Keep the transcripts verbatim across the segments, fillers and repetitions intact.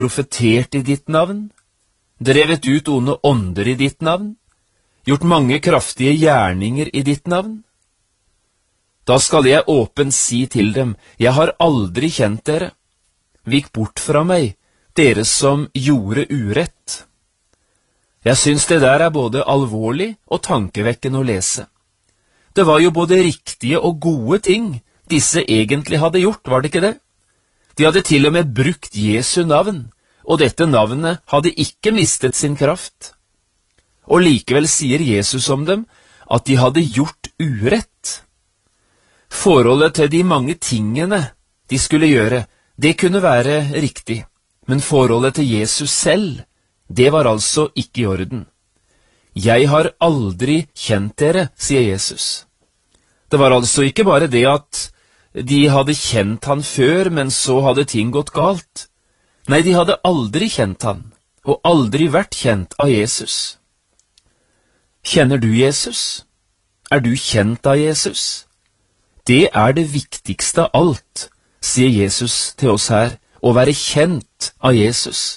profetert i ditt navn, drevet ut onde ånder i ditt navn, gjort mange kraftige gjerninger i ditt navn? Da skal jeg åpent si til dem, jeg har aldri kjent dere. Vik bort fra meg, dere som gjorde urett. Jeg syns det der er både alvorlig og tankevekkende å lese. Det var jo både riktige og gode ting disse egentlig hadde gjort, var det ikke det? De hadde til og med brukt Jesu navn, og dette navnet hadde ikke mistet sin kraft. Og likevel sier Jesus om dem at de hadde gjort urett. Forholdet til de mange tingene de skulle gjøre, det kunne være riktig, men forholdet til Jesus selv, det var altså ikke i orden. Jeg har aldri kjent dere, sier Jesus. Det var altså ikke bare det at de hadde kjent han før, men så hadde ting gått galt. Nei, de hadde aldri kjent han, og aldri vært kjent av Jesus. Kjenner du Jesus? Er du kjent av Jesus? Det er det viktigste av alt, sier Jesus til oss her, å være kjent av Jesus.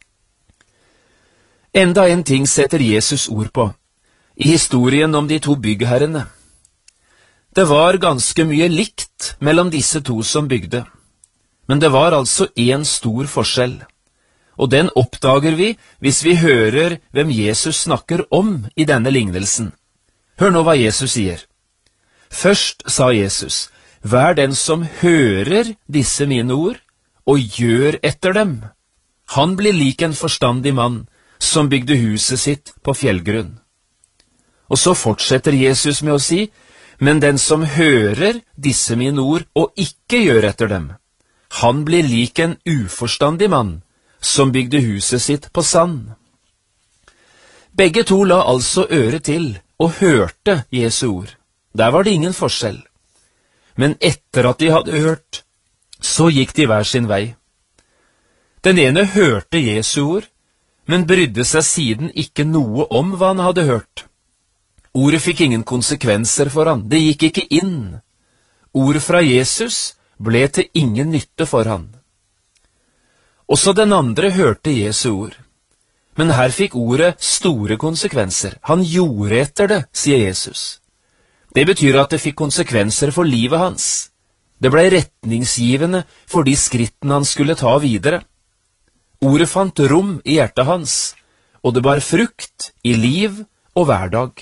Enda en ting setter Jesus ord på, i historien om de to byggherrene. Det var ganske mye likt mellom disse to som bygde, men det var altså en stor forskjell, og den oppdager vi hvis vi hører hvem Jesus snakker om i denne lignelsen. Hør nå hva Jesus sier. Først sa Jesus, vær den som hører disse mine ord, og gjør etter dem. Han blir lik en forstandig mann, som bygde huset sitt på fjellgrunn. Og så fortsetter Jesus med å si, men den som hører disse mine ord og ikke gjør etter dem, han blir lik en uforstandig mann, som bygde huset sitt på sand. Begge to la altså øre til og hørte Jesu ord. Der var det ingen forskjell. Men etter at de hadde hørt, så gikk de hver sin vei. Den ene hørte Jesu ord, men brydde seg siden ikke noe om hva han hadde hørt. Ordet fikk ingen konsekvenser for han, det gikk ikke inn. Ordet fra Jesus ble til ingen nytte for han. Også den andre hørte Jesu ord, men her fikk ordet store konsekvenser. Han gjorde etter det, sier Jesus. Det betyr at det fikk konsekvenser for livet hans. Det ble retningsgivende for de skrittene han skulle ta videre. Ordet fant rom i hjertet hans, og det bar frukt i liv og hverdag.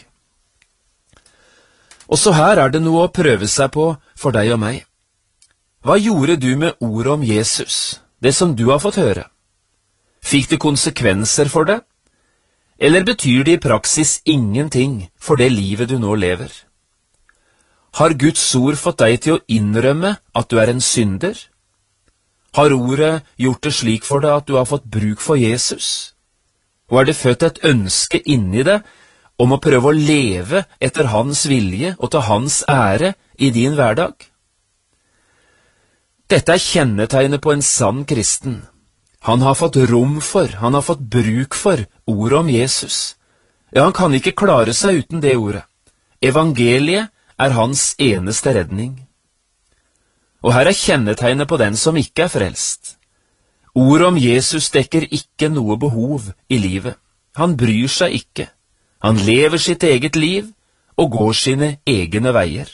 Også her er det noe å prøve seg på for deg og meg. Hva gjorde du med ordet om Jesus, det som du har fått høre? Fikk det konsekvenser for det? Eller betyr det i praksis ingenting for det livet du nå lever? Har Guds ord fått deg til å innrømme at du er en synder? Har ordet gjort det slik for deg at du har fått bruk for Jesus? Og er det født et ønske inni deg om å prøve å leve etter hans vilje og til hans ære i din hverdag? Dette er kjennetegnet på en sann kristen. Han har fått rom for, han har fått bruk for ordet om Jesus. Ja, han kan ikke klare seg uten det ordet. Evangeliet er hans eneste redning. Og her er kjennetegnet på den som ikke er frelst. Ordet om Jesus dekker ikke noe behov i livet. Han bryr seg ikke. Han lever sitt eget liv og går sine egne veier.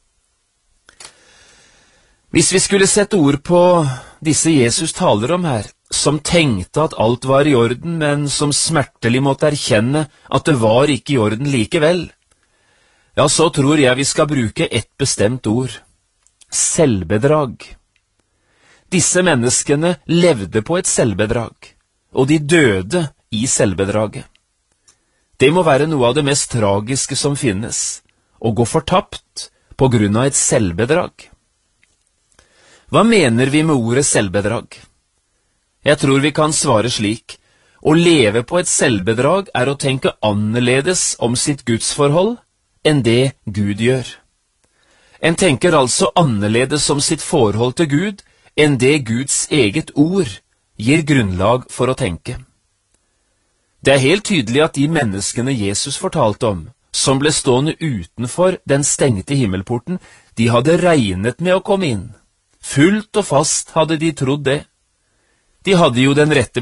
Hvis vi skulle sette ord på disse Jesus taler om her, som tenkte at alt var i orden, men som smertelig måtte erkjenne at det var ikke i orden likevel, ja, så tror jeg vi skal bruke et bestemt ord. Selvbedrag. Disse menneskene levde på et selvbedrag, og de døde i selvbedraget. Det må være noe av det mest tragiske som finnes, å gå fortapt på grunn av et selvbedrag. Hva mener vi med ordet selvbedrag? Jeg tror vi kan svare slik: å leve på et selvbedrag er å tenke annerledes om sitt gudsforhold enn det Gud gjør. En tenker altså annerledes om sitt forhold til Gud enn det Guds eget ord gir grunnlag for å tenke. Det er helt tydelig at de menneskene Jesus fortalte om, som ble stående utenfor den stengte himmelporten, de hadde regnet med å komme inn. Fullt og fast hadde de trodd det. De hadde jo den rette